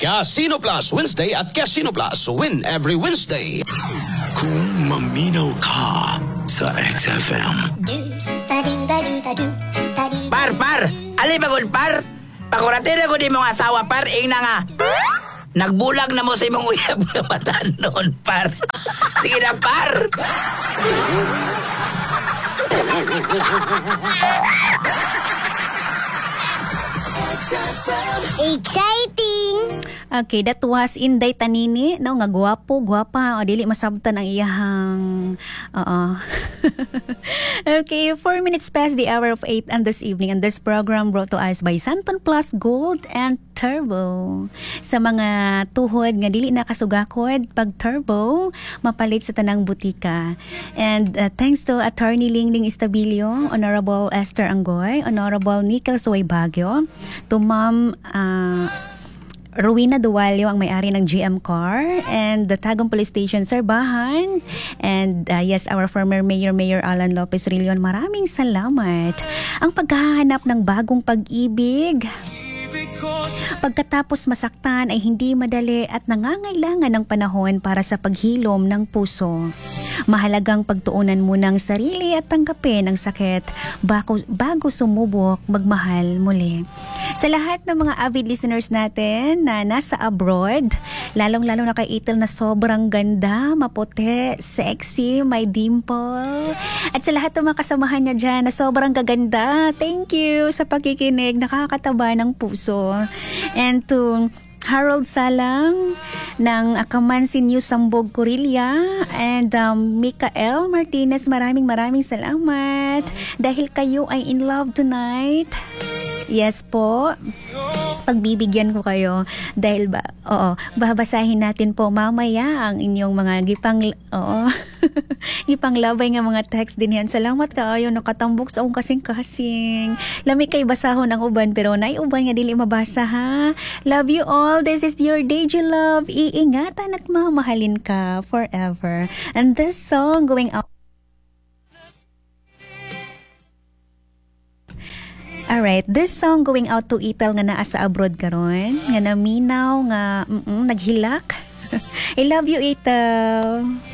Casino Plus Wednesday at Casino Plus. Win every Wednesday. Kung maminaw ka sa XFM. Par, ali bagod par. Pakuratira ko di mong asawa par, na nga. Nagbulag na mo sa imong uyab na bataan noon par. Sige na par. Exciting! Okay, that was Inday Tanini. No, nga gwapo, gwapa. O, dili masabtan ang iyahang... Okay, 4 minutes past the hour of 8 on this evening. And this program brought to us by Santon Plus Gold and Turbo. Sa mga tuhod nga dili nakasugakod, pag Turbo, mapalit sa tanang butika. And thanks to Attorney Lingling Estabilio, Honorable Esther Anggoy, Honorable Nickel Suway Baguio, to Ma'am... Rowena Duwalio ang may-ari ng GM Car and the Tagum Police Station Serbahan and yes, our former Mayor Alan Lopez Rillion, maraming salamat. Ang paghahanap ng bagong pag-ibig pagkatapos masaktan ay hindi madali at nangangailangan ng panahon para sa paghilom ng puso. Mahalagang pagtuunan muna ang sarili at tanggapin ang sakit bago sumubok magmahal muli. Sa lahat ng mga avid listeners natin na nasa abroad, lalong-lalo na kay Ethel na sobrang ganda, maputi, sexy, may dimple. At sa lahat ng mga kasamahan niya dyan na sobrang gaganda, thank you sa pakikinig, nakakataba ng puso. And to Harold Salang ng Akamansi New Sambog, Corillia and Mikael Martinez, maraming salamat dahil kayo ay in love tonight. Yes po, pagbibigyan ko kayo dahil babasahin natin po mamaya ang inyong mga gipang labay nga mga text din yan. Salamat kaayo nakatambok sa akong kasing-kasing. Lami kay basahon ang uban pero naiuban nga dili mabasa ha. Love you all. This is your Deji Love. Iingatan at mamahalin ka forever. And this song going out. Alright, this song going out to Ethel nga naa sa abroad karon, nga naminaw, nga naghilak. I love you, Ethel.